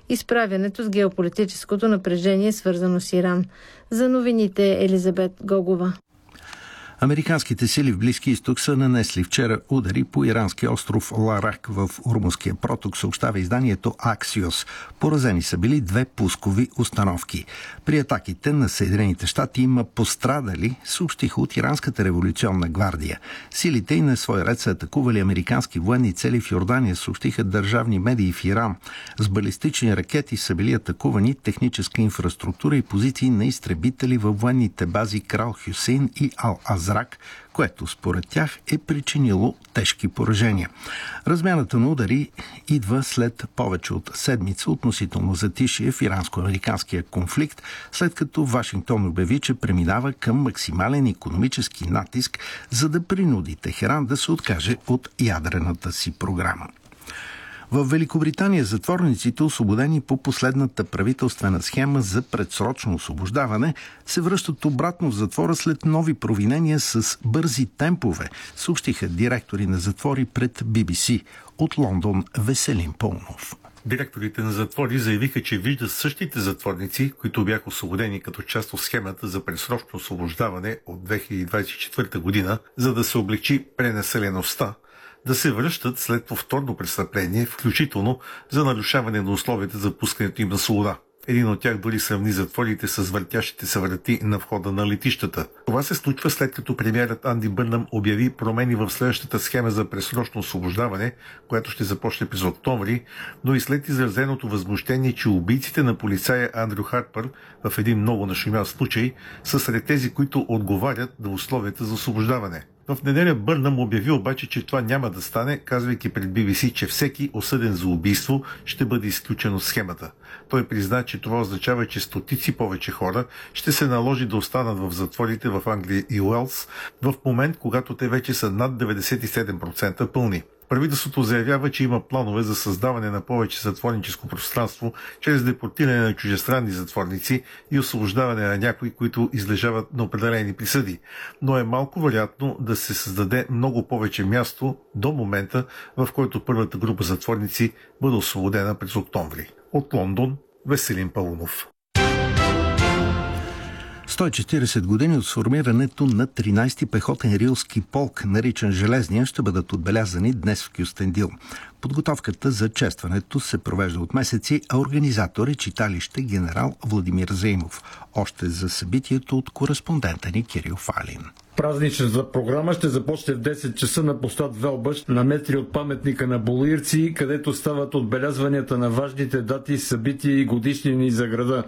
и справянето с геополитическото напрежение, свързано с Иран. За новините Елизабет Гогова. Американските сили в Близки изток са нанесли вчера удари по иранския остров Ларак в Ормузския проток, съобщава изданието Axios. Поразени са били 2 пускови установки. При атаките на Съединените щати има пострадали, съобщиха от Иранската революционна гвардия. Силите и на свой ред са атакували американски военни цели в Йордания, съобщиха държавни медии в Иран. С балистични ракети са били атакувани техническа инфраструктура и позиции на изтребители във военните бази Крал Хюсейн и Ал-Азрак, което според тях е причинило тежки поражения. Размяната на удари идва след повече от седмица относително затишие в иранско-американския конфликт, след като Вашингтон обяви, че преминава към максимален икономически натиск, за да принуди Техеран да се откаже от ядрената си програма. В Великобритания затворниците, освободени по последната правителствена схема за предсрочно освобождаване, се връщат обратно в затвора след нови провинения с бързи темпове, съобщиха директори на затвори пред BBC. От Лондон Веселин Пълнов. Директорите на затвори заявиха, че виждат същите затворници, които бяха освободени като част от схемата за предсрочно освобождаване от 2024 година, за да се облегчи пренаселеността, да се връщат след повторно престъпление, включително за нарушаване на условията за пускането им на свобода. Един от тях дори сравни затворите с въртящите се врати на входа на летищата. Това се случва след като премиерът Анди Бърнъм обяви промени в следващата схема за предсрочно освобождаване, която ще започне през октомври, но и след изразеното възмущение, че убийците на полицая Андрю Харпър в един много нашумял случай са сред тези, които отговарят на условията за освобождаване. В неделя Бърнъм обяви обаче, че това няма да стане, казвайки пред BBC, че всеки осъден за убийство ще бъде изключен от схемата. Той призна, че това означава, че стотици повече хора ще се наложи да останат в затворите в Англия и Уелс в момент, когато те вече са над 97% пълни. Правителството заявява, че има планове за създаване на повече затворническо пространство чрез депортиране на чуждестранни затворници и освобождаване на някои, които излежават на определени присъди. Но е малко вероятно да се създаде много повече място до момента, в който първата група затворници бъде освободена през октомври. От Лондон Веселин Паунов. 140 години от сформирането на 13-ти пехотен рилски полк, наричан Железния, ще бъдат отбелязани днес в Кюстендил. Подготовката за честването се провежда от месеци, а организатор е читалище генерал Владимир Заимов. Още за събитието от кореспондента ни Кирил Фалин. Празничната програма ще започне в 10 часа на площад Велбъш, на метри от паметника на Болуирци, където стават отбелязванията на важните дати, събития и годишнини за града.